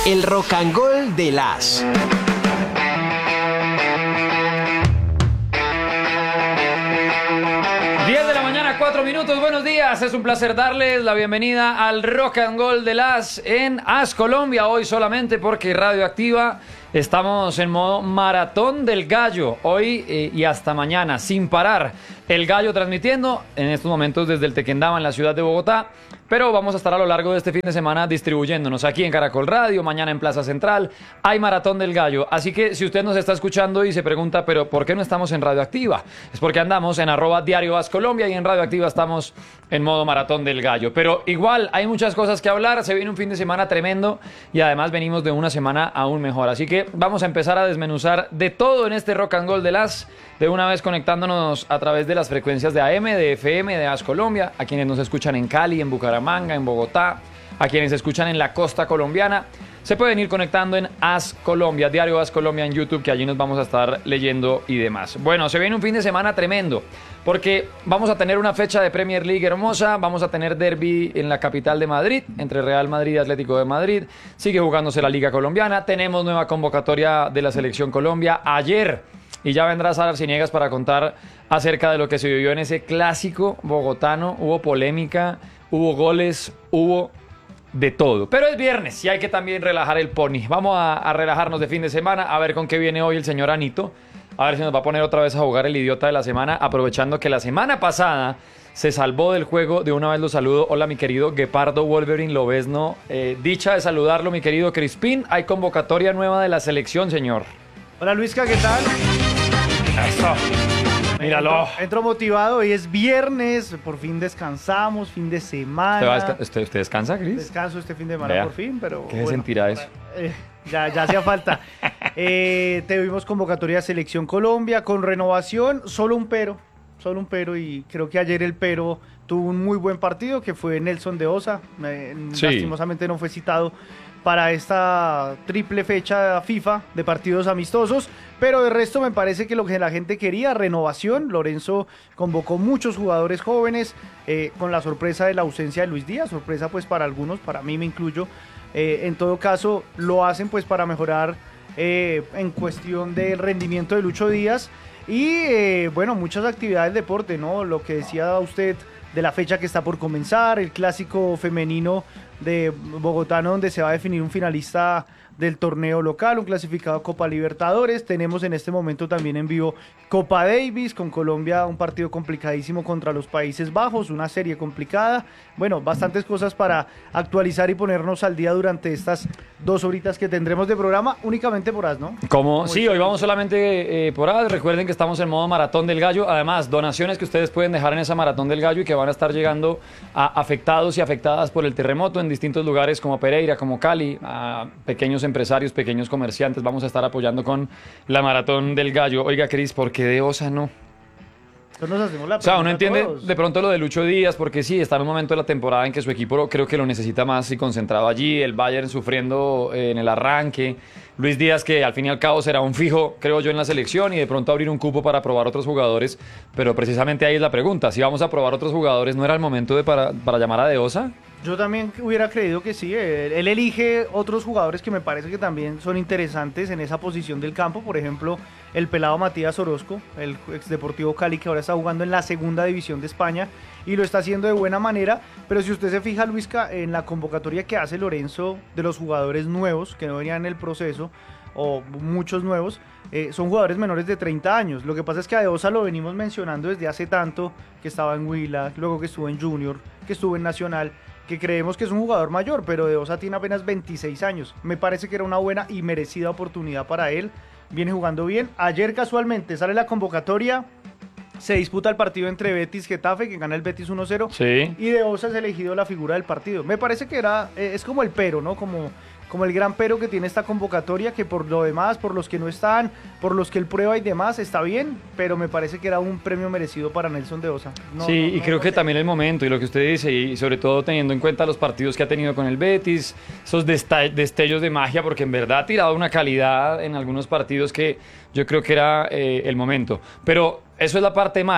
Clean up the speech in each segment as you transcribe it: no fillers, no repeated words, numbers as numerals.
El Rock and Gold de las. Diez de la mañana, 4 minutos. Buenos días. Es un placer darles la bienvenida al Rock and Gold de las en AS Colombia. Hoy solamente porque Radioactiva estamos en modo maratón del gallo. Hoy y hasta mañana, sin parar. El gallo transmitiendo en estos momentos desde el Tequendama en la ciudad de Bogotá. Pero vamos a estar a lo largo de este fin de semana distribuyéndonos aquí en Caracol Radio, mañana en Plaza Central. Hay Maratón del Gallo. Así que si usted nos está escuchando y se pregunta, pero ¿por qué no estamos en Radioactiva? Es porque andamos en @diario AS Colombia y en Radioactiva estamos en modo Maratón del Gallo. Pero igual hay muchas cosas que hablar. Se viene un fin de semana tremendo y además venimos de una semana aún mejor. Así que vamos a empezar a desmenuzar de todo en este Rock and Gold de las, de una vez conectándonos a través de las frecuencias de AM, de FM, de AS Colombia, a quienes nos escuchan en Cali, en Bucaramanga, en Bogotá, a quienes escuchan en la costa colombiana. Se pueden ir conectando en AS Colombia, Diario AS Colombia en YouTube, que allí nos vamos a estar leyendo y demás. Bueno, se viene un fin de semana tremendo, porque vamos a tener una fecha de Premier League hermosa, vamos a tener derbi en la capital de Madrid, entre Real Madrid y Atlético de Madrid, sigue jugándose la Liga Colombiana, tenemos nueva convocatoria de la Selección Colombia ayer, y ya vendrá Sara Arciniegas para contar acerca de lo que se vivió en ese clásico bogotano. Hubo polémica, hubo goles, hubo de todo. Pero es viernes y hay que también relajar el pony. Vamos a relajarnos de fin de semana, a ver con qué viene hoy el señor Anito. A ver si nos va a poner otra vez a jugar el idiota de la semana, aprovechando que la semana pasada se salvó del juego. De una vez lo saludo. Hola, mi querido Guepardo Wolverine Lobezno. Dicha de saludarlo, mi querido Crispín. Hay convocatoria nueva de la selección, señor. Hola, Luisca, ¿qué tal? Eso. Míralo. Entro motivado, hoy es viernes, por fin descansamos, fin de semana. ¿Usted descansa, Cris? Descanso este fin de semana. Vea, por fin, pero ¿qué se sentirá eso? Ya hacía falta. Tuvimos convocatoria de Selección Colombia con renovación, solo un pero, y creo que ayer el pero tuvo un muy buen partido, que fue Nelson de Osa. Sí. Lastimosamente no fue citado para esta triple fecha FIFA de partidos amistosos, pero de resto me parece que lo que la gente quería, renovación. Lorenzo convocó muchos jugadores jóvenes, con la sorpresa de la ausencia de Luis Díaz, sorpresa pues para algunos, para mí me incluyo. En todo caso lo hacen pues para mejorar en cuestión del rendimiento de Lucho Díaz y bueno, muchas actividades de deporte, ¿no? Lo que decía usted de la fecha que está por comenzar, el clásico femenino de bogotano donde se va a definir un finalista del torneo local, un clasificado a Copa Libertadores. Tenemos en este momento también en vivo Copa Davis con Colombia, un partido complicadísimo contra los Países Bajos, una serie complicada. Bueno, bastantes cosas para actualizar y ponernos al día durante estas 2 horitas que tendremos de programa, únicamente por AS, ¿no? Como sí, hoy vamos solamente por AS. Recuerden que estamos en modo Maratón del Gallo. Además, donaciones que ustedes pueden dejar en esa Maratón del Gallo y que van a estar llegando a afectados y afectadas por el terremoto en distintos lugares como Pereira, como Cali, a pequeños empresarios, pequeños comerciantes. Vamos a estar apoyando con la Maratón del Gallo. Oiga, Cris, ¿por qué de Osa no? Entonces nos hacemos la o sea, uno entiende todos. de pronto lo de Lucho Díaz, porque sí, está en un momento de la temporada en que su equipo creo que lo necesita más y concentrado allí, el Bayern sufriendo en el arranque, Luis Díaz que al fin y al cabo será un fijo, creo yo, en la selección y de pronto abrir un cupo para probar otros jugadores, pero precisamente ahí es la pregunta, si vamos a probar otros jugadores, ¿no era el momento para llamar a De Osa? Yo también hubiera creído que sí, él elige otros jugadores que me parece que también son interesantes en esa posición del campo, por ejemplo, el pelado Matías Orozco, el ex Deportivo Cali que ahora está jugando en la segunda división de España y lo está haciendo de buena manera, pero si usted se fija, Luisca, en la convocatoria que hace Lorenzo de los jugadores nuevos que no venían en el proceso, o muchos nuevos, son jugadores menores de 30 años. Lo que pasa es que a De Osa lo venimos mencionando desde hace tanto, que estaba en Huila, luego que estuvo en Junior, que estuvo en Nacional, que creemos que es un jugador mayor, pero De Osa tiene apenas 26 años. Me parece que era una buena y merecida oportunidad para él. Viene jugando bien. Ayer casualmente sale la convocatoria, se disputa el partido entre Betis y Getafe, que gana el Betis 1-0, sí. Y De Osa es elegido la figura del partido. Me parece que es como el pero, ¿no? Como el gran pero que tiene esta convocatoria, que por lo demás, por los que no están, por los que él prueba y demás, está bien, pero me parece que era un premio merecido para Nelson de Osa. Y creo que también el momento, y lo que usted dice, y sobre todo teniendo en cuenta los partidos que ha tenido con el Betis, esos destellos de magia, porque en verdad ha tirado una calidad en algunos partidos que yo creo que era el momento. Pero eso es la parte mala.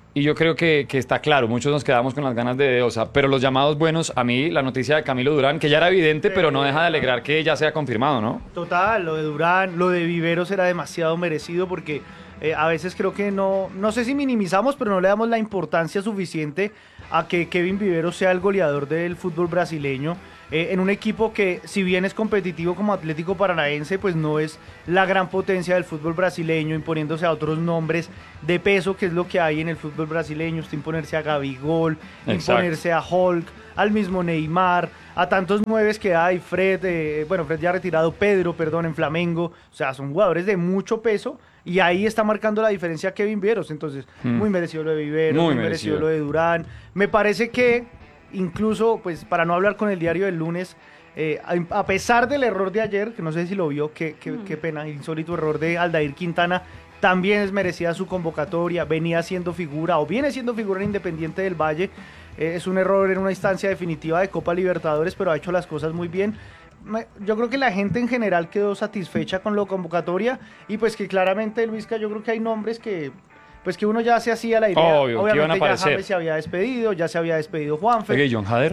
y yo creo que está claro, muchos nos quedamos con las ganas de Osa, pero los llamados buenos, a mí la noticia de Camilo Durán, que ya era evidente, pero no deja de alegrar que ya sea confirmado, ¿no? Total, lo de Durán, lo de Viveros era demasiado merecido porque a veces creo que no sé si minimizamos, pero no le damos la importancia suficiente a que Kevin Viveros sea el goleador del fútbol brasileño. En un equipo que, si bien es competitivo como Atlético Paranaense, pues no es la gran potencia del fútbol brasileño, imponiéndose a otros nombres de peso, que es lo que hay en el fútbol brasileño. Usted imponerse a Gabigol, imponerse a Hulk, al mismo Neymar, a tantos nueves que hay, Fred ya retirado, Pedro, en Flamengo. O sea, son jugadores de mucho peso y ahí está marcando la diferencia Kevin Viveros. Entonces, muy merecido lo de Viveros, muy merecido lo de Durán. Me parece que incluso, pues para no hablar con el diario del lunes, a pesar del error de ayer, que no sé si lo vio, qué pena, insólito error de Aldair Quintana, también es merecida su convocatoria, viene siendo figura en Independiente del Valle. Es un error en una instancia definitiva de Copa Libertadores, pero ha hecho las cosas muy bien. Yo creo que la gente en general quedó satisfecha con la convocatoria y pues que claramente, Luisca, yo creo que hay nombres que uno ya se hacía la idea. Obvio, obviamente ya James se había despedido Juanfer. Oye, John Hader.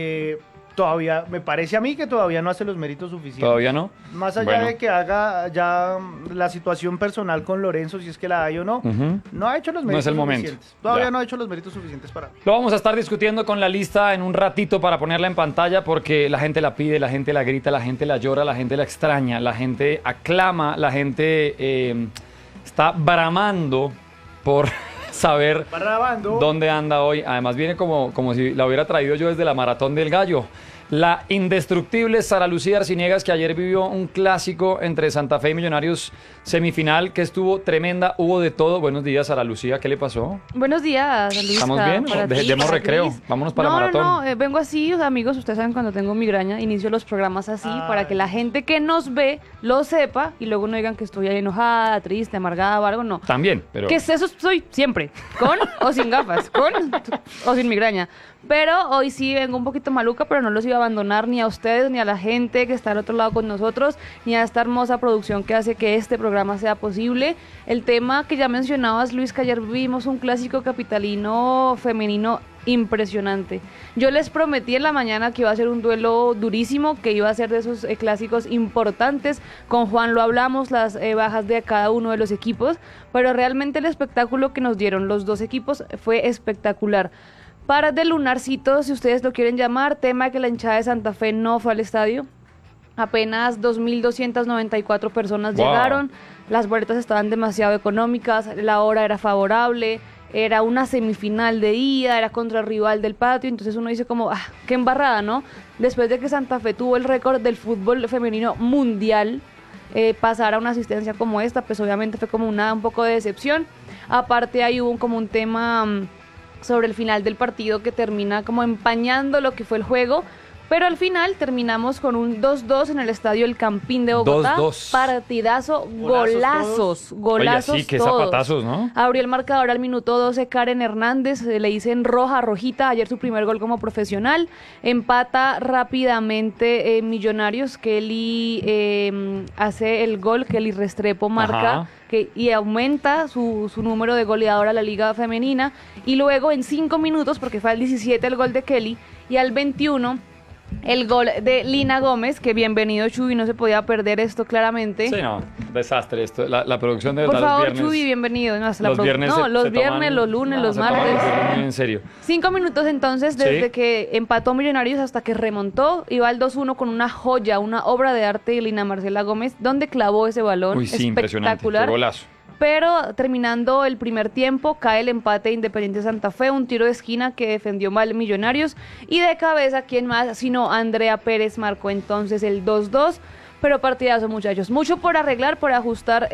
Todavía, me parece a mí que todavía no hace los méritos suficientes. ¿Todavía no? Más allá de que haga ya la situación personal con Lorenzo, si es que la hay o no, no ha hecho los méritos suficientes. Todavía no ha hecho los méritos suficientes para mí. Lo vamos a estar discutiendo con la lista en un ratito para ponerla en pantalla porque la gente la pide, la gente la grita, la gente la llora, la gente la extraña, la gente aclama, la gente está bramando por saber dónde anda hoy. Además viene como si la hubiera traído yo desde la Maratón del Gallo. La indestructible Sara Lucía Arciniegas, que ayer vivió un clásico entre Santa Fe y Millonarios, semifinal, que estuvo tremenda, hubo de todo. Buenos días, Sara Lucía, ¿qué le pasó? Buenos días, Luis. ¿Estamos bien? Demos recreo, vámonos para Maratón. No, vengo así, amigos, ustedes saben cuando tengo migraña, inicio los programas así para que la gente que nos ve lo sepa y luego no digan que estoy ahí enojada, triste, amargada o algo, no. También, pero... Que eso soy siempre, con o sin gafas, con o sin migraña. Pero hoy sí vengo un poquito maluca, pero no los iba a abandonar ni a ustedes, ni a la gente que está al otro lado con nosotros, ni a esta hermosa producción que hace que este programa sea posible. El tema que ya mencionabas, Luis, que ayer vimos un clásico capitalino femenino impresionante. Yo les prometí en la mañana que iba a ser un duelo durísimo, que iba a ser de esos clásicos importantes. Con Juan lo hablamos, las bajas de cada uno de los equipos, pero realmente el espectáculo que nos dieron los dos equipos fue espectacular. Para de lunarcito, si ustedes lo quieren llamar, tema que la hinchada de Santa Fe no fue al estadio. Apenas 2.294 personas llegaron, las boletas estaban demasiado económicas, la hora era favorable, era una semifinal de ida, era contra el rival del patio, entonces uno dice como, qué embarrada, ¿no? Después de que Santa Fe tuvo el récord del fútbol femenino mundial, pasar a una asistencia como esta, pues obviamente fue como un poco de decepción. Aparte ahí hubo como un tema sobre el final del partido que termina como empañando lo que fue el juego, pero al final terminamos con un 2-2 en el estadio El Campín de Bogotá. 2-2. Partidazo, golazos Oye, sí, qué todos. zapatazos, ¿no? Abrió el marcador al minuto 12 Karen Hernández, le dicen rojita, ayer su primer gol como profesional. Empata rápidamente Millonarios, Kelly hace el gol, Kelly Restrepo marca. Y aumenta su número de goleador a la liga femenina, y luego en 5 minutos, porque fue al 17 el gol de Kelly, y al 21 el gol de Lina Gómez, que bienvenido Chuy, no se podía perder esto claramente. Sí, no, desastre esto, la producción de Por verdad favor, los viernes. Chuy, bienvenido. No, Los viernes los viernes, los lunes, los martes. Muy en serio. 5 minutos entonces, desde que empató Millonarios hasta que remontó, iba al 2-1 con una joya, una obra de arte de Lina Marcela Gómez, donde clavó ese balón. Uy, sí, espectacular. qué golazo. Pero terminando el primer tiempo, cae el empate de Independiente Santa Fe, un tiro de esquina que defendió mal Millonarios, y de cabeza, ¿quién más? Sino Andrea Pérez marcó entonces el 2-2, pero partidazo, muchachos. Mucho por arreglar, por ajustar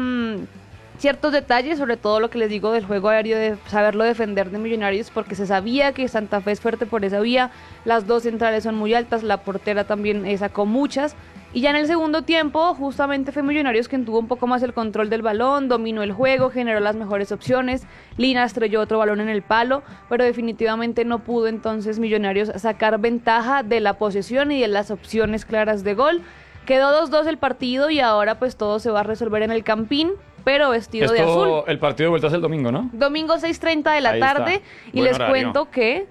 ciertos detalles, sobre todo lo que les digo del juego aéreo, de saberlo defender de Millonarios, porque se sabía que Santa Fe es fuerte por esa vía, las dos centrales son muy altas, la portera también sacó muchas. Y ya en el segundo tiempo, justamente fue Millonarios quien tuvo un poco más el control del balón, dominó el juego, generó las mejores opciones. Lina estrelló otro balón en el palo, pero definitivamente no pudo entonces Millonarios sacar ventaja de la posesión y de las opciones claras de gol. Quedó 2-2 el partido y ahora pues todo se va a resolver en el Campín. pero vestido de azul. El partido de vuelta es el domingo, ¿no? Domingo 6:30 de la Ahí está. tarde y Buen les horario. cuento que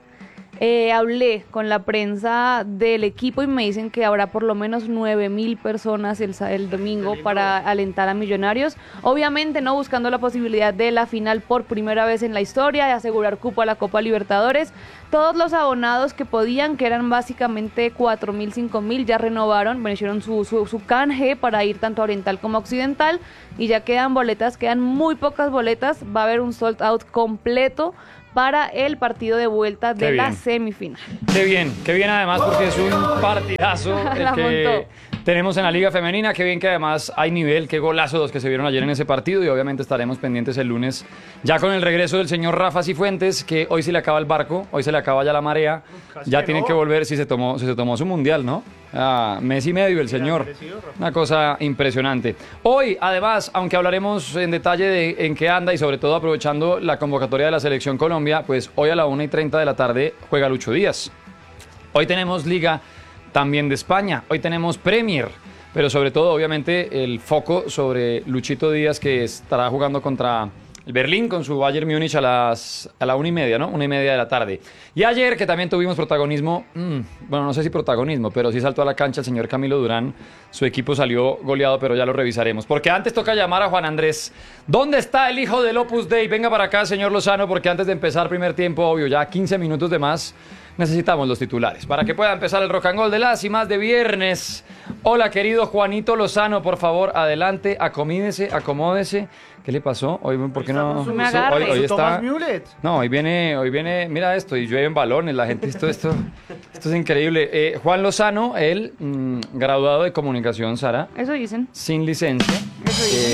hablé con la prensa del equipo y me dicen que habrá por lo menos 9.000 personas el domingo para alentar a Millonarios. Obviamente no buscando la posibilidad de la final por primera vez en la historia, de asegurar cupo a la Copa Libertadores. Todos los abonados que podían, que eran básicamente 4.000, 5.000, ya renovaron, hicieron su canje para ir tanto a Oriental como a Occidental y ya quedan boletas, quedan muy pocas boletas, va a haber un sold out completo para el partido de vuelta de Qué la bien. semifinal. Qué bien además porque es un partidazo el La que montó. tenemos en la Liga Femenina. Qué bien que además hay nivel, qué golazo los que se vieron ayer en ese partido y obviamente estaremos pendientes el lunes ya con el regreso del señor Rafa Cifuentes, que hoy se le acaba el barco, hoy se le acaba ya la marea, Casi ya que tiene no. que volver, si se tomó su mundial, ¿no? Mes y medio el señor. merecido, Rafa. Una cosa impresionante. Hoy, además, aunque hablaremos en detalle de en qué anda y sobre todo aprovechando la convocatoria de la Selección Colombia, pues hoy a la 1:30 de la tarde juega Lucho Díaz. Hoy tenemos Liga también de España, hoy tenemos Premier, pero sobre todo, obviamente, el foco sobre Luchito Díaz, que estará jugando contra el Berlín con su Bayern Múnich a la 1:30, ¿no? 1:30 de la tarde. Y ayer, que también tuvimos protagonismo, bueno, no sé si protagonismo, pero sí saltó a la cancha el señor Camilo Durán. Su equipo salió goleado, pero ya lo revisaremos. Porque antes toca llamar a Juan Andrés. ¿Dónde está el hijo del Opus Dei? Venga para acá, señor Lozano, porque antes de empezar primer tiempo, obvio, ya 15 minutos de más, necesitamos los titulares para que pueda empezar el Rock and Roll de las y más de viernes. Hola, querido Juanito Lozano, por favor, adelante, acomódese. ¿Qué le pasó? Hoy, ¿por qué no? No me agarre. Hoy está. Thomas Mulet. No, hoy viene, mira esto, y llueven balones, la gente, esto es increíble. Juan Lozano, él, graduado de comunicación, Sara, Eso dicen. sin licencia, Eso dicen.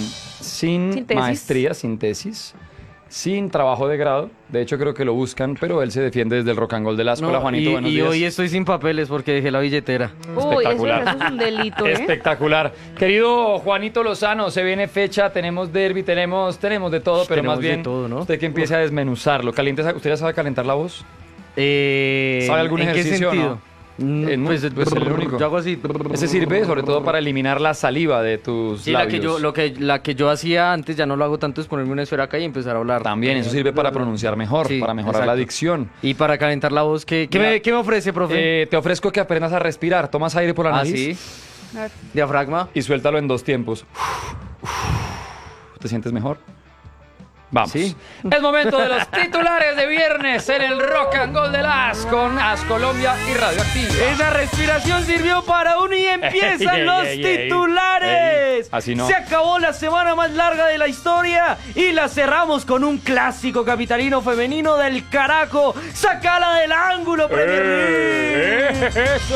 sin Sin tesis. maestría, sin tesis, sin trabajo de grado. De hecho, creo que lo buscan, pero él se defiende desde el Rock and Roll de la escuela. Juanito, buenos y días. hoy estoy sin papeles porque dejé la billetera. Uy, Espectacular. eso es un delito, ¿eh? Espectacular. Querido Juanito Lozano, se viene fecha, tenemos derbi, tenemos de todo, pero Tenemos más bien de todo, ¿no? usted que empiece a desmenuzarlo. ¿Usted ya sabe calentar la voz? ¿Sabe algún ¿en ejercicio o qué no? sentido? Pues el único. Yo hago así. Ese sirve sobre todo para eliminar la saliva de tus Sí, labios. la que yo hacía antes, ya no lo hago tanto, es ponerme una esfera acá y empezar a hablar. También, eso sirve para pronunciar mejor, Sí, para mejorar la exacto. dicción. Y para calentar la voz, ¿qué me ofrece, profe? Te ofrezco que aprendas a respirar. Tomas aire por la Ah, nariz sí. A ver. Diafragma. y suéltalo en 2 tiempos. ¿Te sientes mejor? Vamos. Sí. Es momento de los titulares de viernes en el Rock and Roll de las con As Colombia y Radioactiva. Esa respiración sirvió para uno y empiezan los titulares. Así no. Se acabó la semana más larga de la historia y la cerramos con un clásico capitalino femenino del carajo. ¡Sácala del ángulo, Premier League! ¡Eso!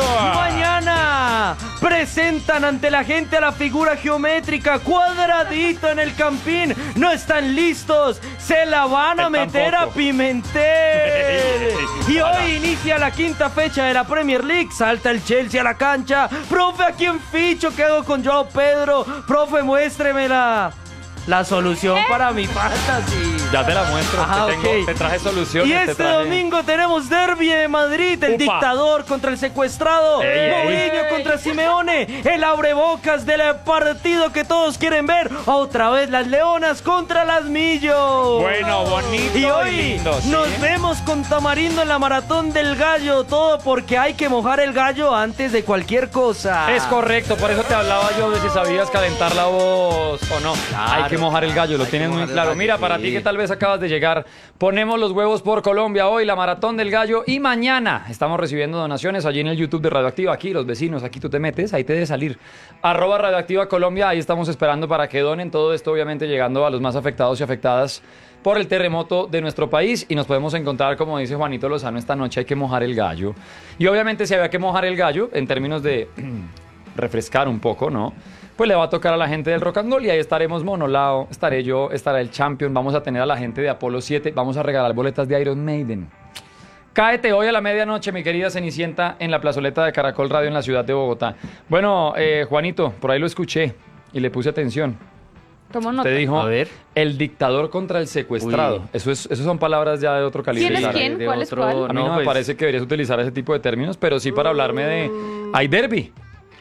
Mañana presentan ante la gente a la figura geométrica cuadradito en el Campín. No están listos. Se la van a Él meter tampoco. a Pimentel. Y hoy inicia la 5ª fecha de la Premier League. Salta el Chelsea a la cancha. Profe, ¿a quién ficho? ¿Qué hago con Joao Pedro? Profe, muéstreme la solución para mi fantasy. Ya te la muestro. Ajá, te ok. te traje soluciones. Y te este traje- domingo tenemos derbi de Madrid, el Upa. dictador contra el secuestrado, Ey, ey. Mourinho contra Simeone, el abrebocas del partido que todos quieren ver, otra vez las Leonas contra las Millo. Bueno, bonito Y hoy lindo, ¿sí? nos vemos con Tamarindo en la maratón del gallo, todo porque hay que mojar el gallo antes de cualquier cosa. Es correcto, por eso te hablaba yo de si sabías calentar la voz o no. Claro. Hay que mojar el gallo, lo Hay que tienes muy mojar el claro. gallo, Mira, para sí. ti que tal vez acabas de llegar, ponemos los huevos por Colombia hoy, la maratón del gallo, y mañana estamos recibiendo donaciones allí en el YouTube de Radioactiva. Aquí los vecinos, aquí tú te metes, ahí te debe salir. @Radioactiva Colombia, ahí estamos esperando para que donen todo esto, obviamente llegando a los más afectados y afectadas por el terremoto de nuestro país, y nos podemos encontrar, como dice Juanito Lozano, esta noche hay que mojar el gallo. Y obviamente si había que mojar el gallo en términos de refrescar un poco, ¿no? Pues le va a tocar a la gente del Rock and Roll y ahí estaremos Monolao, estaré yo, estará el Champion, vamos a tener a la gente de Apolo 7, vamos a regalar boletas de Iron Maiden. Cáete hoy a la medianoche, mi querida Cenicienta, en la plazoleta de Caracol Radio en la ciudad de Bogotá. Bueno, Juanito, por ahí lo escuché y le puse atención. Tomo nota. Te dijo, A ver. el dictador contra el secuestrado. Uy. Eso son palabras ya de otro calibre. ¿Quién es Lara. quién? De ¿Cuál es otro- cuál? A mí no, me pues, parece que deberías utilizar ese tipo de términos, pero sí para hablarme de... Hay derbi.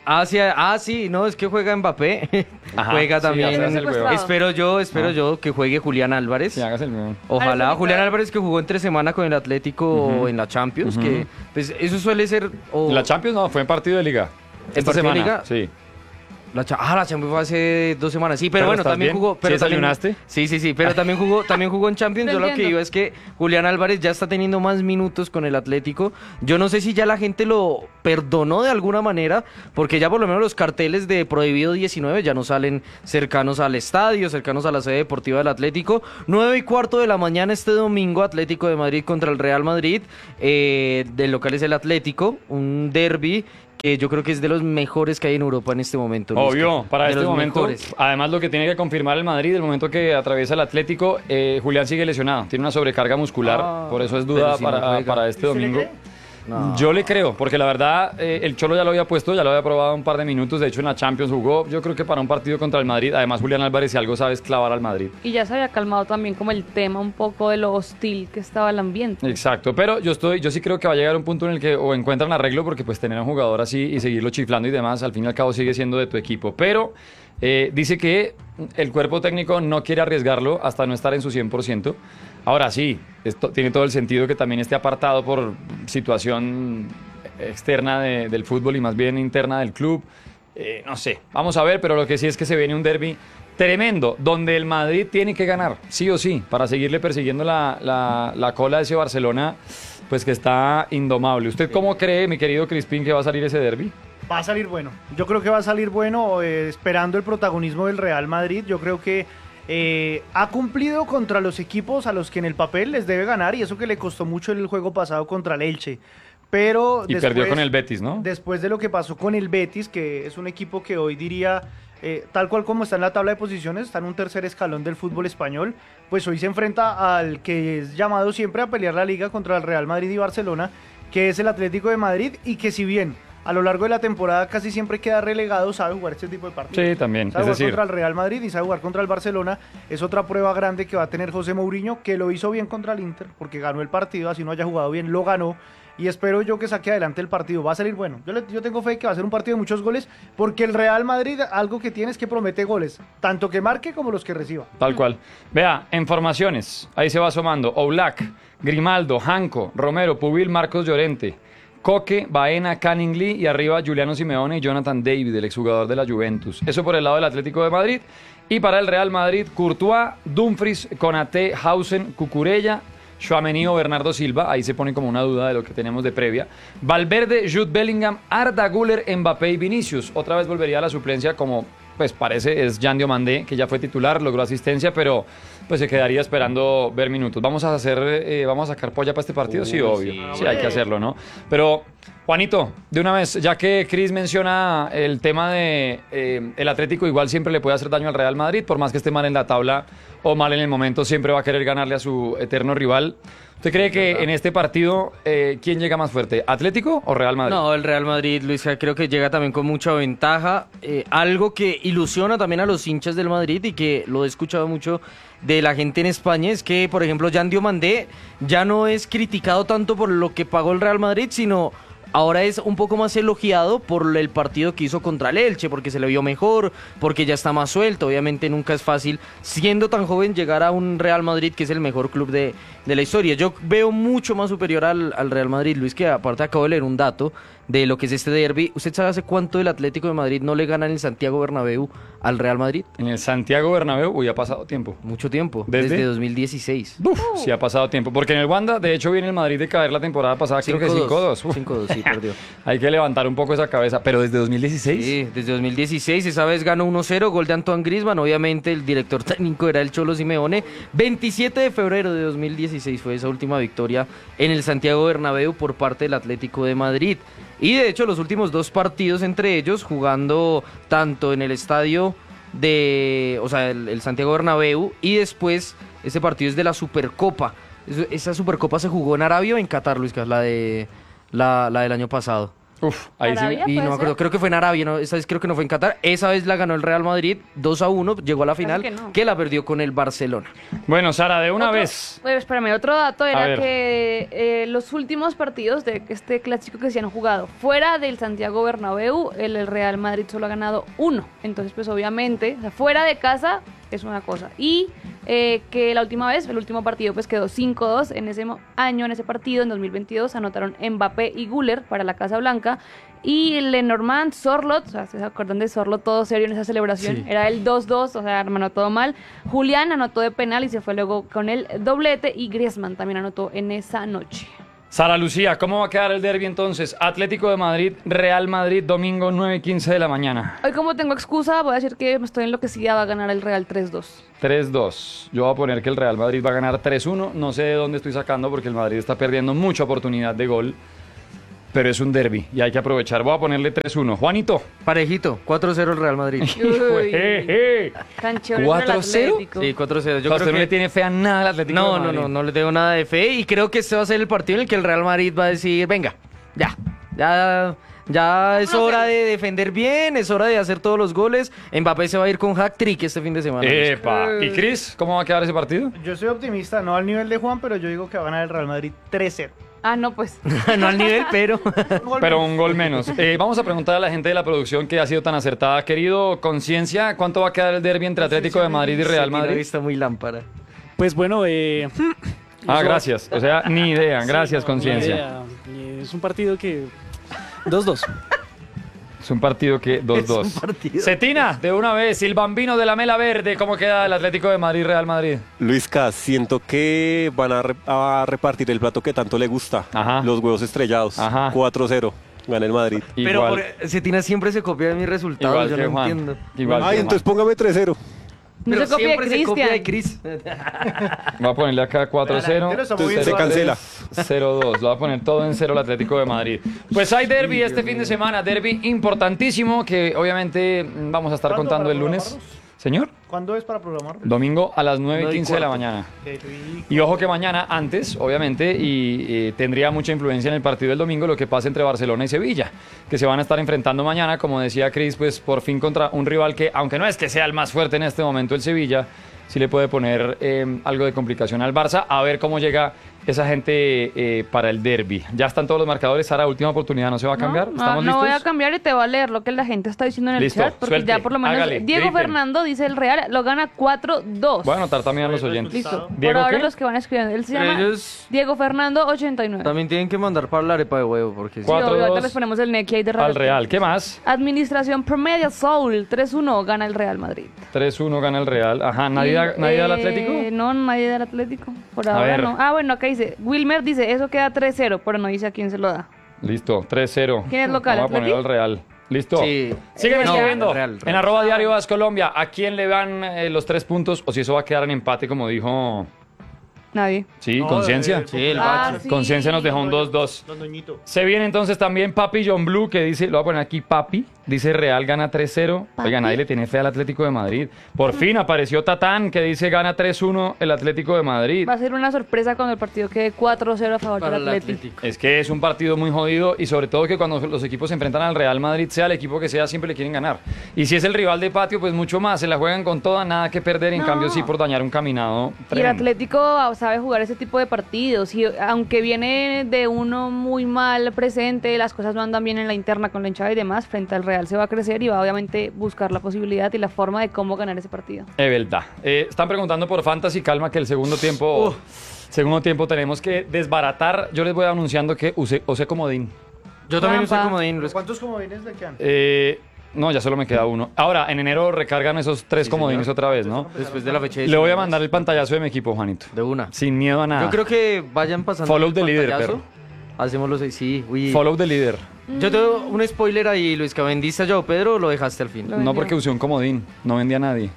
Sí, no, es que juega Mbappé. Ajá, Juega sí, también. haces el huevo. Espero yo que juegue Julián Álvarez. Sí, hagas el mismo. Ojalá Álvarez, Julián claro. Álvarez, que jugó entre semana con el Atlético en la Champions, que pues eso suele ser La Champions no, fue en partido de liga. ¿En Esta partido de semana, liga? sí. la Champions fue hace 2 semanas. Sí, pero ¿Pero bueno, estás también bien? jugó. Pero ¿Sí desayunaste? Sí, pero también jugó en Champions. Te Yo lo que entiendo. digo es que Julián Álvarez ya está teniendo más minutos con el Atlético. Yo no sé si ya la gente lo perdonó de alguna manera, porque ya por lo menos los carteles de Prohibido 19 ya no salen cercanos al estadio, cercanos a la sede deportiva del Atlético. 9:15 de la mañana este domingo, Atlético de Madrid contra el Real Madrid. Del local es el Atlético, un derbi que yo creo que es de los mejores que hay en Europa en este momento. Luis. Obvio, para De este los momento. mejores. Además, lo que tiene que confirmar el Madrid, el momento que atraviesa el Atlético, Julián sigue lesionado, tiene una sobrecarga muscular, por eso es duda pero si no juega. para este ¿Se le domingo. cree? No. Yo le creo, porque la verdad, el Cholo ya lo había puesto, ya lo había probado un par de minutos, de hecho en la Champions jugó, yo creo que para un partido contra el Madrid, además Julián Álvarez si algo sabe es clavar al Madrid. Y ya se había calmado también como el tema un poco de lo hostil que estaba el ambiente. Exacto, pero yo sí creo que va a llegar un punto en el que o encuentran arreglo, porque pues tener a un jugador así y seguirlo chiflando y demás, al fin y al cabo sigue siendo de tu equipo, pero dice que el cuerpo técnico no quiere arriesgarlo hasta no estar en su 100%. Ahora sí, esto tiene todo el sentido que también esté apartado por situación externa del fútbol y más bien interna del club. No sé, vamos a ver, pero lo que sí es que se viene un derbi tremendo, donde el Madrid tiene que ganar, sí o sí, para seguirle persiguiendo la cola de ese Barcelona, pues que está indomable. ¿Usted cómo cree, mi querido Crispín, que va a salir ese derbi? Va a salir bueno. Yo creo que va a salir bueno, esperando el protagonismo del Real Madrid. Yo creo que ha cumplido contra los equipos a los que en el papel les debe ganar, y eso que le costó mucho el juego pasado contra el Elche. Pero Y perdió con el Betis, ¿no? Después de lo que pasó con el Betis, que es un equipo que hoy diría, tal cual como está en la tabla de posiciones, está en un tercer escalón del fútbol español, pues hoy se enfrenta al que es llamado siempre a pelear la liga contra el Real Madrid y Barcelona, que es el Atlético de Madrid, y que si bien a lo largo de la temporada casi siempre queda relegado, sabe jugar este tipo de partidos. Sí, también, Sabe es jugar decir, contra el Real Madrid y sabe jugar contra el Barcelona. Es otra prueba grande que va a tener José Mourinho, que lo hizo bien contra el Inter, porque ganó el partido, así no haya jugado bien, lo ganó. Y espero yo que saque adelante el partido. Va a salir bueno. Yo tengo fe que va a ser un partido de muchos goles, porque el Real Madrid algo que tiene es que promete goles, tanto que marque como los que reciba. tal cual. Vea, en formaciones, ahí se va asomando Oblak, Grimaldo, Janco, Romero, Pubil, Marcos Llorente, Coque, Baena, Canning Lee y arriba Giuliano Simeone y Jonathan David, el exjugador de la Juventus. Eso por el lado del Atlético de Madrid. Y para el Real Madrid, Courtois, Dumfries, Konaté, Hausen, Cucurella, Tchouaméni o Bernardo Silva. Ahí se pone como una duda de lo que tenemos de previa. Valverde, Jude Bellingham, Arda Güler, Mbappé y Vinicius. Otra vez volvería a la suplencia como, pues parece, es Jan Diomandé, que ya fue titular, logró asistencia, pero pues se quedaría esperando ver minutos. ¿Vamos a sacar polla para este partido? Sí, obvio. Sí, hay que hacerlo, ¿no? Pero, Juanito, de una vez, ya que Cris menciona el tema de el Atlético, igual siempre le puede hacer daño al Real Madrid, por más que esté mal en la tabla o mal en el momento, siempre va a querer ganarle a su eterno rival. ¿Usted cree que en este partido quién llega más fuerte, Atlético o Real Madrid? No, el Real Madrid, Luis, creo que llega también con mucha ventaja. Algo que ilusiona también a los hinchas del Madrid y que lo he escuchado mucho de la gente en España es que, por ejemplo, Jan Diomandé ya no es criticado tanto por lo que pagó el Real Madrid, sino ahora es un poco más elogiado por el partido que hizo contra el Elche, porque se le vio mejor, porque ya está más suelto. Obviamente nunca es fácil, siendo tan joven, llegar a un Real Madrid que es el mejor club de la historia. Yo veo mucho más superior al Real Madrid, Luis, que aparte acabo de leer un dato de lo que es este derbi. ¿Usted sabe hace cuánto el Atlético de Madrid no le gana en el Santiago Bernabéu al Real Madrid? En el Santiago Bernabéu, uy, ha pasado tiempo. Mucho tiempo, ¿Desde? desde 2016. Uf, sí ha pasado tiempo. Porque en el Wanda, de hecho, viene el Madrid de caer la temporada pasada, creo que 5-2. Uf. 5-2, sí, perdió. Hay que levantar un poco esa cabeza. Pero desde 2016. Sí, desde 2016, esa vez ganó 1-0, gol de Antoine Griezmann. Obviamente el director técnico era el Cholo Simeone. 27 de febrero de 2016 fue esa última victoria en el Santiago Bernabéu por parte del Atlético de Madrid. Y de hecho los últimos 2 partidos entre ellos jugando tanto en el estadio el Santiago Bernabéu, y después ese partido es de la Supercopa. Esa Supercopa se jugó en Arabia o en Qatar, Luis, que es la del año pasado. Uf, ahí sí. Arabia. Y ¿Puede no me acuerdo, ser? creo que fue en Arabia, ¿no? Esa vez creo que no fue en Qatar. Esa vez la ganó el Real Madrid 2-1, llegó a la final, que no. que la perdió con el Barcelona. Bueno, Sara, de una Otro- vez. Bueno, espérame, otro dato A era ver. que los últimos partidos de este clásico que se han jugado fuera del Santiago Bernabéu, el Real Madrid solo ha ganado 1. Entonces, pues obviamente, o sea, fuera de casa es una cosa. Y que la última vez, el último partido, pues quedó 5-2. En ese año, en ese partido, en 2022, anotaron Mbappé y Güler para la Casa Blanca. Y Lenormand, Sorlot, o sea, ¿se acuerdan de Sorlot todo serio en esa celebración? Sí. Era el 2-2, o sea, hermano, todo mal. Julián anotó de penal y se fue luego con el doblete. Y Griezmann también anotó en esa noche. Sara Lucía, ¿cómo va a quedar el derbi entonces? Atlético de Madrid, Real Madrid, domingo 9:15 de la mañana. Hoy, como tengo excusa, voy a decir que estoy enloquecida, va a ganar el Real 3-2. 3-2. Yo voy a poner que el Real Madrid va a ganar 3-1. No sé de dónde estoy sacando porque el Madrid está perdiendo mucha oportunidad de gol. Pero es un derbi y hay que aprovechar. Voy a ponerle 3-1. Juanito. Parejito, 4-0 el Real Madrid. Jeje. Canchón 4-0. Atlético. Sí, 4-0. O Yo sea, creo usted no le que... tiene fe a nada al Atlético de No, Madrid. no le tengo nada de fe y creo que este va a ser el partido en el que el Real Madrid va a decir, venga, ya es hora de defender bien, es hora de hacer todos los goles. Mbappé se va a ir con hat-trick este fin de semana. Epa. ¿Y Cris? ¿Cómo va a quedar ese partido? Yo soy optimista, no al nivel de Juan, pero yo digo que va a ganar el Real Madrid 3-0. Ah, no, pues. No al nivel, pero... Pero un gol menos. Vamos a preguntar a la gente de la producción que ha sido tan acertada. Querido Conciencia, ¿cuánto va a quedar el derbi entre Atlético de Madrid y Real Madrid? Está muy lámpara. Pues bueno, Ah, gracias. O sea, ni idea. Gracias, Conciencia. Es un partido que 2-2. Es un partido que 2-2. Es un partido. Cetina, de una vez, el bambino de la Mela Verde. ¿Cómo queda el Atlético de Madrid, Real Madrid? Luisca, siento que van a repartir el plato que tanto le gusta. Ajá. Los huevos estrellados. Ajá. 4-0. Gana el Madrid. Pero Igual, Cetina siempre se copia de mis resultados, igual yo que no Juan. entiendo. Igual que Ay, entonces póngame 3-0. No Pero se copia de siempre se copia de Cristian. Chris. Voy a ponerle acá 4-0. La gente lo está moviendo. Se cancela. 0-2. Lo va a poner todo en 0 el Atlético de Madrid. Pues hay derby este fin de semana. Derby importantísimo que obviamente vamos a estar ¿Cuándo contando para el lunes. programarlos? Señor, ¿Cuándo es para programar? domingo a las 9:15 de la 9:15. mañana. Qué rico. Y ojo que mañana, antes, obviamente, y tendría mucha influencia en el partido del domingo lo que pasa entre Barcelona y Sevilla, que se van a estar enfrentando mañana, como decía Cris, pues por fin contra un rival que, aunque no es que sea el más fuerte en este momento, el Sevilla, sí le puede poner algo de complicación al Barça, a ver cómo llega esa gente para el derby. Ya están todos los marcadores. Sara, última oportunidad, ¿no se va a cambiar? No, ¿Estamos no listos? voy a cambiar y te voy a leer lo que la gente está diciendo en el Listo, chat, porque suelte, ya por lo menos hágale, Diego griten. Fernando dice el Real lo gana 4-2. Voy a anotar también a los oyentes. Listo. ¿Diego Por ahora qué? los que van escribiendo. Él se Pero llama ellos Diego Fernando 89. también tienen que mandar para la arepa de huevo, porque Sí, 4-2 obvio, ahorita les ponemos el Neki ahí de al Real. ¿Qué más? Administración Promedio Soul 3-1 gana el Real Madrid. 3-1 gana el Real. Ajá, ¿nadie da al Atlético? No, nadie del Atlético. Por A ahora ver. no. Ah, bueno, acá dice. Wilmer dice, eso queda 3-0, pero no dice a quién se lo da. Listo, 3-0. ¿Quién es local, Vamos a poner Atleti? al Real. ¿Listo? Sí. Sígueme No, escribiendo Real. en @diario As Colombia. ¿A quién le van los 3 puntos? O si eso va a quedar en empate, como dijo... Nadie. Sí, No, Conciencia. de- Sí, el Ah, bache. sí. Conciencia nos dejó un 2-2. Don Doñito. Se viene entonces también Papi John Blue, que dice, lo voy a poner aquí, Papi, dice Real gana 3-0. Oiga, nadie le tiene fe al Atlético de Madrid. Por fin apareció Tatán, que dice gana 3-1 el Atlético de Madrid. Va a ser una sorpresa cuando el partido quede 4-0 a favor Para del el Atlético. Atlético. Es que es un partido muy jodido y sobre todo que cuando los equipos se enfrentan al Real Madrid, sea el equipo que sea, siempre le quieren ganar. Y si es el rival de patio, pues mucho más, se la juegan con toda, nada que perder, en No. cambio sí por dañar un caminado. Y el tremendo. Atlético sabe jugar ese tipo de partidos y aunque viene de uno muy mal presente, las cosas no andan bien en la interna con la hinchada y demás, frente al Real se va a crecer y va obviamente buscar la posibilidad y la forma de cómo ganar ese partido. Es verdad. Están preguntando por Fantasy, calma que el segundo tiempo tenemos que desbaratar. Yo les voy anunciando que usé comodín. Yo también usé Trampa. comodín. Luis. ¿Cuántos comodines le quedan? No, ya solo me queda uno. Ahora, en enero recargan esos 3 Sí, comodines señor. otra vez, ¿no? Después de la fecha de Le voy a 19. mandar el pantallazo de mi equipo, Juanito. De una. Sin miedo a nada. Yo creo que vayan pasando. Follow el the leader, pantallazo. perro. Hacemos los 6, sí. Uy. Follow the leader. Yo tengo un spoiler ahí, Luis, que vendiste a Joao Pedro o lo dejaste al fin. Lo No vendió. porque usé un comodín, no vendí a nadie.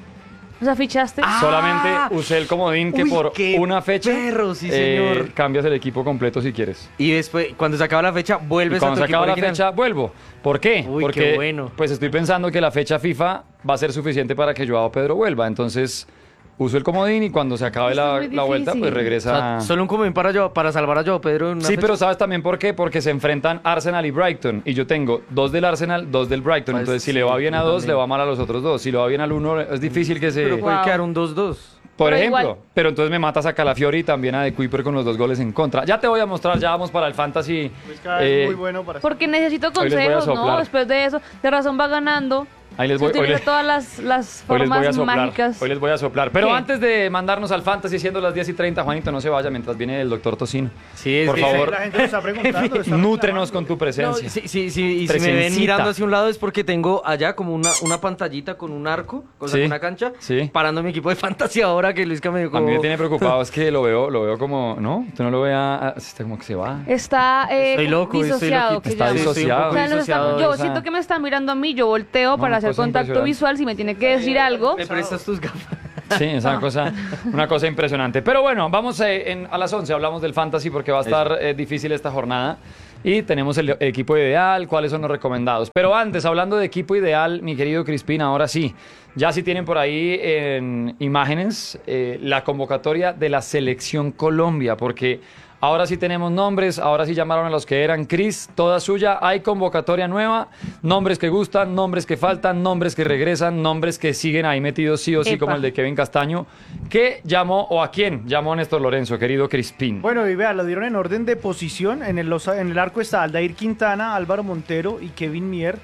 O sea, fichaste. Solamente usé el comodín que Uy, por qué una fecha perro, sí, señor. cambias el equipo completo si quieres. Y después, cuando se acaba la fecha, Y vuelves a cuando tu se equipo acaba la original. fecha, vuelvo. ¿Por qué? Uy, Porque qué bueno. pues estoy pensando que la fecha FIFA va a ser suficiente para que Joao Pedro vuelva. Entonces, uso el comodín y cuando se acabe Está la, muy la vuelta, pues difícil. O regresa. sea, solo un comodín para salvar a Joao Pedro en una Sí, fecha. pero ¿sabes también por qué? Porque se enfrentan Arsenal y Brighton. Y yo tengo 2 del Arsenal, 2 del Brighton. Pues Entonces, si sí, le va bien a yo 2, también. le va mal a los otros 2. Si le va bien al 1, es difícil que se... Pero puede Wow. quedar un 2-2. Por Pero ejemplo. igual- Pero entonces me matas a Calafiori y también a De Kuiper con los 2 goles en contra. Ya te voy a mostrar, ya vamos para el Fantasy. Pues cada vez Eh, muy bueno para Porque necesito Hoy les voy a consejos, ¿no? soplar. Después de eso, de razón va ganando. Ahí les Se voy, hoy utiliza les- todas las Hoy les voy a formas soplar. mágicas. Hoy les voy a soplar. Pero ¿Qué? antes de mandarnos al Fantasy, siendo las 10:30, Juanito, no se vaya mientras viene el doctor Tocino. Sí, Por que- favor, La gente lo está preguntando. lo está nútrenos reclamando. con tu No, presencia. sí, y si me ven Presencita. mirando hacia un lado es porque tengo allá como una pantallita con un arco, o sea, Sí, una cancha, sí. parando mi equipo de fantasía ahora que Luisca me dijo A mí me como... tiene preocupado, es que lo veo como, ¿no? Tú no lo veas, está como que se va. Está Estoy loco, estoy disociado, loquito. que Está llaman. disociado. O sea, nos está- disociado, yo o sea. siento que me está mirando a mí, yo volteo No, para hacer cosa contacto impresionante. visual, si me tiene que decir algo. ¿Me prestas tus gafas? Sí, es una cosa impresionante. Pero bueno, vamos a las 11, hablamos del Fantasy porque va a estar difícil esta jornada. Y tenemos el equipo ideal, cuáles son los recomendados. Pero antes, hablando de equipo ideal, mi querido Crispín, ahora sí. Ya sí tienen por ahí en imágenes la convocatoria de la Selección Colombia, porque ahora sí tenemos nombres, ahora sí llamaron a los que eran. Cris, toda suya, hay convocatoria nueva, nombres que gustan, nombres que faltan, nombres que regresan, nombres que siguen ahí metidos sí o sí, Epa. como el de Kevin Castaño. ¿Qué llamó o a quién llamó Néstor Lorenzo, querido Crispín? Bueno, y vea, lo dieron en orden de posición. En el arco está Aldair Quintana, Álvaro Montero y Kevin Mier.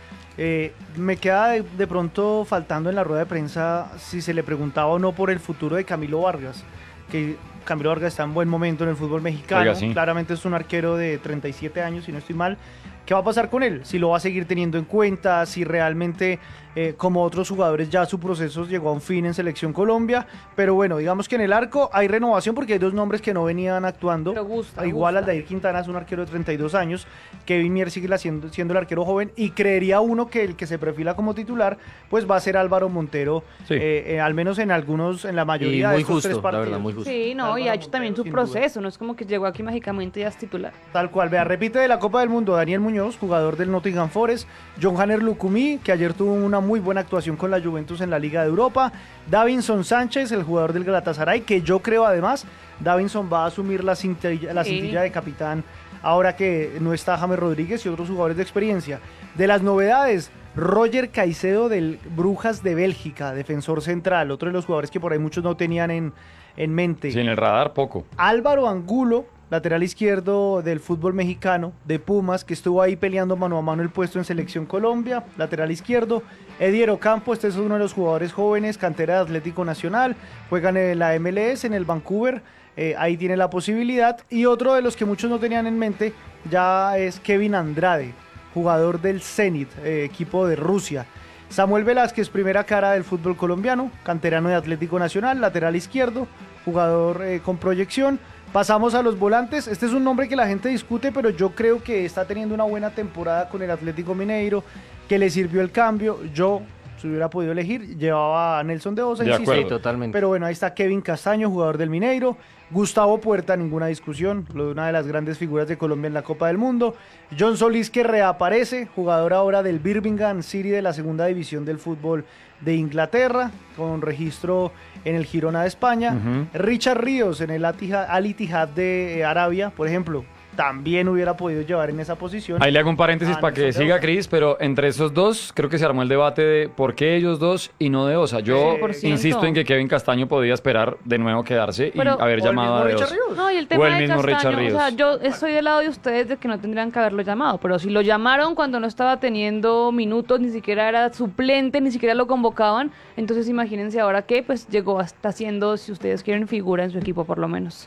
Me queda de pronto faltando en la rueda de prensa si se le preguntaba o no por el futuro de Camilo Vargas, que Camilo Vargas está en buen momento en el fútbol mexicano. Oiga, sí. Claramente es un arquero de 37 años, si no estoy mal. ¿Qué va a pasar con él? Si lo va a seguir teniendo en cuenta, si realmente, como otros jugadores, ya su proceso llegó a un fin en Selección Colombia. Pero bueno, digamos que en el arco hay renovación porque hay 2 nombres que no venían actuando. Pero gusta, Igual gusta. Aldair Quintana es un arquero de 32 años, Kevin Mier sigue siendo el arquero joven y creería uno que el que se perfila como titular pues va a ser Álvaro Montero, Sí. al menos en la Y mayoría de muy estos 3 justo, la partidos. verdad, muy justo. Sí, no, y ha hecho también su Sin duda. proceso, no es como que llegó aquí mágicamente y ya es titular. Tal cual, vea, repite de la Copa del Mundo Daniel Muñoz, jugador del Nottingham Forest, John Hanner Lucumí, que ayer tuvo una muy buena actuación con la Juventus en la Liga de Europa, Davinson Sánchez, el jugador del Galatasaray, que yo creo además, Davinson va a asumir la cintilla Sí. de capitán ahora que no está James Rodríguez y otros jugadores de experiencia. De las novedades, Roger Caicedo del Brujas de Bélgica, defensor central, otro de los jugadores que por ahí muchos no tenían en mente. Sí, en el radar poco. Álvaro Angulo, lateral izquierdo del fútbol mexicano, de Pumas, que estuvo ahí peleando mano a mano el puesto en Selección Colombia, lateral izquierdo. Edier Ocampo, este es uno de los jugadores jóvenes, cantera de Atlético Nacional, juegan en la MLS, en el Vancouver, ahí tiene la posibilidad. Y otro de los que muchos no tenían en mente ya es Kevin Andrade, jugador del Zenit, equipo de Rusia. Samuel Velázquez, primera cara del fútbol colombiano, canterano de Atlético Nacional, lateral izquierdo, jugador con proyección. Pasamos a los volantes. Este es un nombre que la gente discute, pero yo creo que está teniendo una buena temporada con el Atlético Mineiro, que le sirvió el cambio. Yo, si hubiera podido elegir, llevaba a Nelson de Osa, De insisto. acuerdo. Sí, totalmente. Pero bueno, ahí está Kevin Castaño, jugador del Mineiro. Gustavo Puerta, ninguna discusión, lo de una de las grandes figuras de Colombia en la Copa del Mundo. John Solís, que reaparece, jugador ahora del Birmingham City de la segunda división del fútbol de Inglaterra, con registro en el Girona de España. Ujú. Richard Ríos en el Al Ittihad de Arabia, por ejemplo, también hubiera podido llevar en esa posición. Ahí le hago un paréntesis Ah, para no, que eso te siga gusta. Cris, pero entre esos dos creo que se armó el debate de por qué ellos dos y no de Osa. Yo 100%. insisto en que Kevin Castaño podía esperar de nuevo quedarse Pero- y haber O el llamado a mismo de Richard Osa. Ríos. No, y el O tema el de mismo Richard Castaño, o sea, Ríos. yo estoy del lado de ustedes de que no tendrían que haberlo llamado, pero si lo llamaron cuando no estaba teniendo minutos, ni siquiera era suplente, ni siquiera lo convocaban, entonces imagínense ahora que pues llegó hasta siendo, si ustedes quieren, figura en su equipo por lo menos.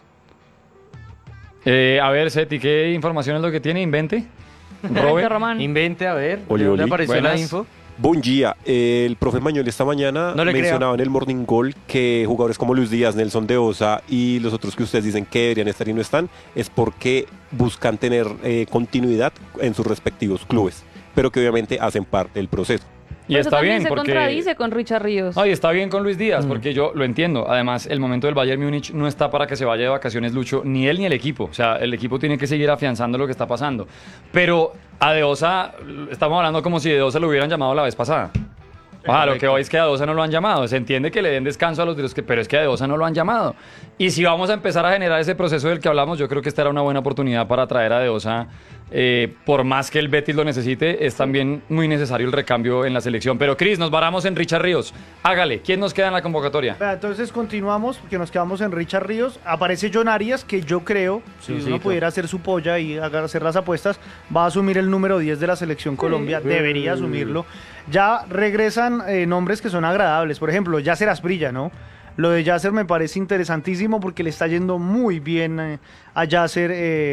A ver, Seti, ¿qué información es lo que tiene? Invente. Robe. Román. Invente, a ver. Oli, ¿De dónde oli. apareció la Buenas. info? Buen día. El profe Mañol esta mañana No le mencionaba en el Morning Call que jugadores como Luis Díaz, Nelson de Osa y los otros que ustedes dicen que deberían estar y no están es porque buscan tener continuidad en sus respectivos clubes, pero que obviamente hacen parte del proceso. Y Pero eso está también bien se porque... contradice con Richard Ríos. Ay, está bien con Luis Díaz, porque yo lo entiendo. Además, el momento del Bayern Múnich no está para que se vaya de vacaciones Lucho, ni él ni el equipo. O sea, el equipo tiene que seguir afianzando lo que está pasando. Pero a De Osa, estamos hablando como si De Osa lo hubieran llamado la vez pasada. Lo que hoy es que a Dosa no lo han llamado. Se entiende que le den descanso a los de los que, pero es que a Dosa no lo han llamado. Y si vamos a empezar a generar ese proceso del que hablamos, yo creo que esta era una buena oportunidad para traer a Dosa. Por más que el Betis lo necesite, es también muy necesario el recambio en la selección. Pero Cris, nos varamos en Richard Ríos. Hágale, ¿quién nos queda en la convocatoria? Entonces continuamos, porque nos quedamos en Richard Ríos. Aparece John Arias, que yo creo, si uno pudiera hacer su polla y hacer las apuestas, va a asumir el número 10 de la selección Colombia. Debería asumirlo. Ya regresan nombres que son agradables. Por ejemplo, Yasser Asprilla, ¿no? Lo de Yasser me parece interesantísimo porque le está yendo muy bien a Yasser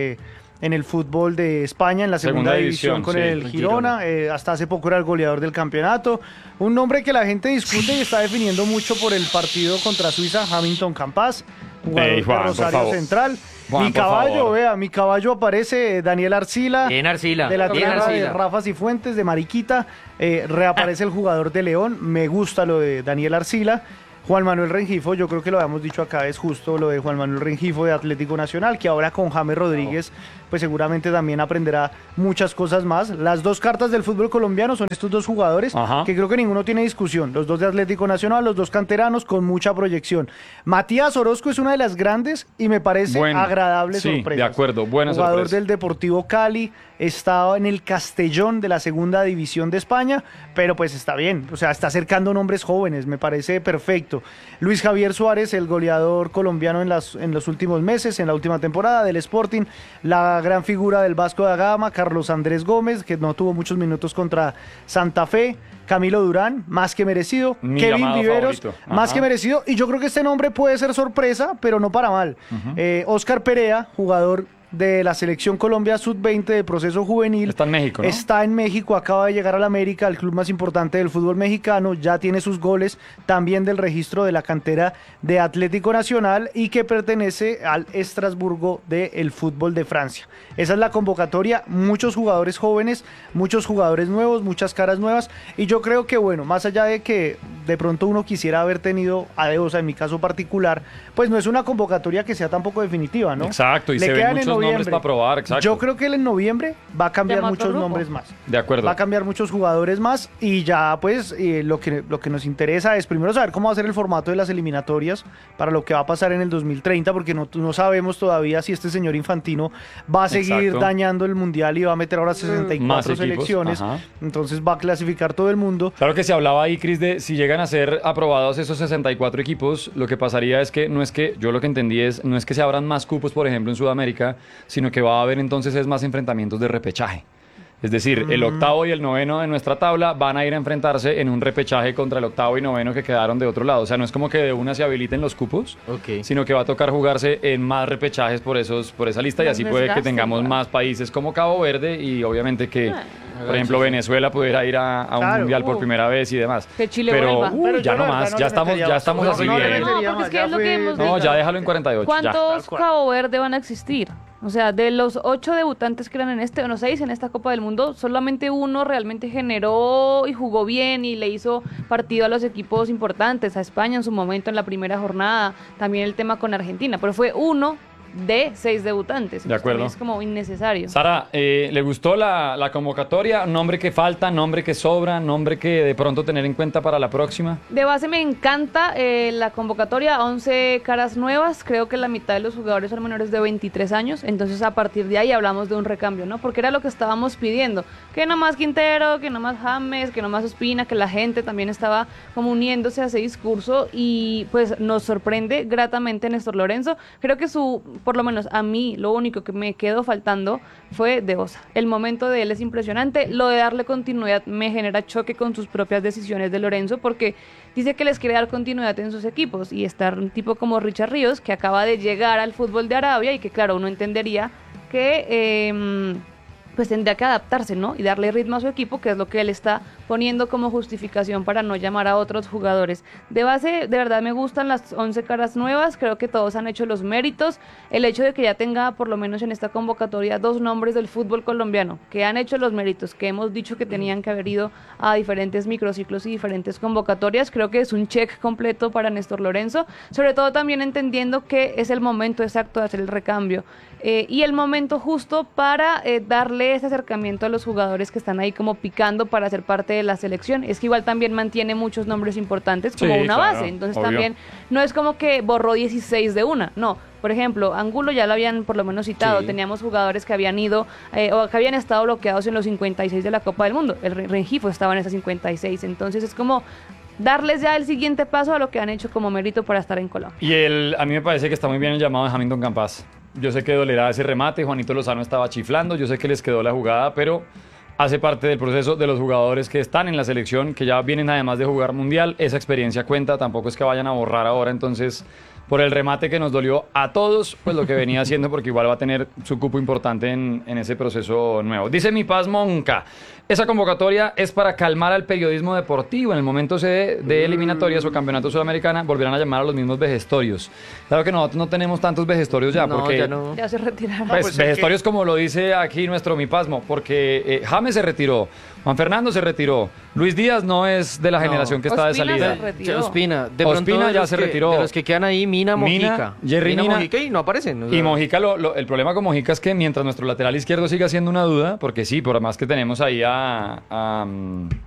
en el fútbol de España, en la segunda división con el Girona. Hasta hace poco era el goleador del campeonato. Un nombre que la gente discute y está definiendo mucho por el partido contra Suiza, Hamilton Campas, jugador Juan, de Rosario Central. Juan, mi caballo, mi caballo aparece, Daniel Arcila. Bien Arcila. De la Bien tierra de Arcila. Rafa Cifuentes, de Mariquita. Reaparece el jugador de León. Me gusta lo de Daniel Arcila. Juan Manuel Rengifo, yo creo que lo habíamos dicho acá, es justo lo de Juan Manuel Rengifo de Atlético Nacional, que ahora con James Rodríguez, pues seguramente también aprenderá muchas cosas más. Las dos cartas del fútbol colombiano son estos dos jugadores, que creo que ninguno tiene discusión. Los dos de Atlético Nacional, los dos canteranos con mucha proyección. Matías Orozco es una de las grandes y me parece agradable sorpresa. De acuerdo, buena jugador sorpresa. del Deportivo Cali, está en el Castellón de la segunda división de España, pero pues está bien, o sea, está acercando nombres jóvenes, me parece perfecto. Luis Javier Suárez, el goleador colombiano en los últimos meses, en la última temporada del Sporting, la gran figura del Vasco da Gama, Carlos Andrés Gómez, que no tuvo muchos minutos contra Santa Fe, Camilo Durán, más que merecido, Mi Kevin llamado Viveros, favorito. más que merecido, y yo creo que este nombre puede ser sorpresa, pero no para mal. Oscar Perea, jugador de la selección Colombia sub-20 de proceso juvenil. Está en México, ¿no? Está en México, acaba de llegar al América, el club más importante del fútbol mexicano, ya tiene sus goles también del registro de la cantera de Atlético Nacional y que pertenece al Estrasburgo del fútbol de Francia. Esa es la convocatoria, muchos jugadores jóvenes, muchos jugadores nuevos, muchas caras nuevas y yo creo que bueno, más allá de que de pronto uno quisiera haber tenido a Deosa en mi caso particular, pues no es una convocatoria que sea tampoco definitiva, ¿no? Exacto, y Le se ven quedan muchos en nombres para probar, exacto. Yo creo que él en noviembre va a cambiar Llama a otro muchos grupo. nombres más. De acuerdo. Va a cambiar muchos jugadores más y ya pues lo que nos interesa es primero saber cómo va a ser el formato de las eliminatorias para lo que va a pasar en el 2030 porque no sabemos todavía si este señor Infantino va a seguir Exacto. dañando el mundial y va a meter ahora 64 Más equipos, selecciones. ajá. Entonces va a clasificar todo el mundo. Claro que se hablaba ahí, Cris, de si llegan a ser aprobados esos 64 equipos, lo que pasaría es que yo lo que entendí es, no es que se abran más cupos, por ejemplo, en Sudamérica, sino que va a haber entonces más enfrentamientos de repechaje. Es decir, el octavo y el noveno de nuestra tabla van a ir a enfrentarse en un repechaje contra el octavo y noveno que quedaron de otro lado. O sea, no es como que de una se habiliten los cupos, sino que va a tocar jugarse en más repechajes por esa lista y Más así puede que desgaste, tengamos igual. más países como Cabo Verde y obviamente que, por ejemplo, Venezuela pudiera ir a un Claro. mundial por primera vez y demás. Que Chile Pero, vuelva. Pero ya yo no la más, verdad no ya le estamos metería así más. bien. No, le No, metería porque es que más, es lo que hemos No, dicho. ya déjalo en 48. ya. ¿Cuántos Tal cual. Cabo Verde van a existir? O sea, de los 8 debutantes que eran en 6 en esta Copa del Mundo, solamente uno realmente generó y jugó bien y le hizo partido a los equipos importantes, a España en su momento en la primera jornada, también el tema con Argentina, pero fue uno de 6 debutantes. De acuerdo. Es como innecesario. Sara, ¿le gustó la convocatoria? ¿Nombre que falta, nombre que sobra, nombre que de pronto tener en cuenta para la próxima? De base me encanta la convocatoria, 11 caras nuevas, creo que la mitad de los jugadores son menores de 23 años, entonces a partir de ahí hablamos de un recambio, ¿no? Porque era lo que estábamos pidiendo, que no más Quintero, que no más James, que no más Ospina, que la gente también estaba como uniéndose a ese discurso y pues nos sorprende gratamente Néstor Lorenzo, creo que por lo menos a mí, lo único que me quedó faltando fue Deosa. El momento de él es impresionante, lo de darle continuidad me genera choque con sus propias decisiones de Lorenzo porque dice que les quiere dar continuidad en sus equipos y estar un tipo como Richard Ríos que acaba de llegar al fútbol de Arabia y que claro, uno entendería que pues tendría que adaptarse, ¿no? Y darle ritmo a su equipo, que es lo que él está poniendo como justificación para no llamar a otros jugadores. De base, de verdad me gustan las 11 caras nuevas, creo que todos han hecho los méritos. El hecho de que ya tenga, por lo menos en esta convocatoria, 2 nombres del fútbol colombiano, que han hecho los méritos, que hemos dicho que tenían que haber ido a diferentes microciclos y diferentes convocatorias, creo que es un check completo para Néstor Lorenzo, sobre todo también entendiendo que es el momento exacto de hacer el recambio y el momento justo para darle darle ese acercamiento a los jugadores que están ahí como picando para ser parte de la selección. Es que igual también mantiene muchos nombres importantes como Sí, una claro, base. Entonces obvio. también no es como que borró 16 de una, no. Por ejemplo, Angulo ya lo habían por lo menos citado. Sí. Teníamos jugadores que habían ido o que habían estado bloqueados en los 56 de la Copa del Mundo. El Rengifo estaba en esas 56. Entonces es como darles ya el siguiente paso a lo que han hecho como mérito para estar en Colombia. Y a mí me parece que está muy bien el llamado de Hamilton Campas. Yo sé que dolerá ese remate, Juanito Lozano estaba chiflando, yo sé que les quedó la jugada, pero hace parte del proceso de los jugadores que están en la selección, que ya vienen además de jugar mundial, esa experiencia cuenta, tampoco es que vayan a borrar ahora, entonces por el remate que nos dolió a todos, pues lo que venía haciendo, porque igual va a tener su cupo importante en ese proceso nuevo. Dice Mi Paz Monca, esa convocatoria es para calmar al periodismo deportivo. En el momento de eliminatorias o campeonato sudamericana volverán a llamar a los mismos vejestorios. Claro que nosotros no tenemos tantos vejestorios ya, No, porque ya no. Ya se retiraron. pues, pues, vejestorios como lo dice aquí nuestro Mipasmo, porque James se retiró, Juan Fernando se retiró, Luis Díaz no es de la No. generación que está de Ospina salida. se retiró. Ospina, de Ospina pronto de ya los se que- retiró. De los que quedan ahí, Mina, Mina, Mojica. Jerry Mina. Mojica y no aparecen. o sea. Y Mojica, el problema con Mojica es que mientras nuestro lateral izquierdo siga siendo una duda, porque sí, por más que tenemos ahí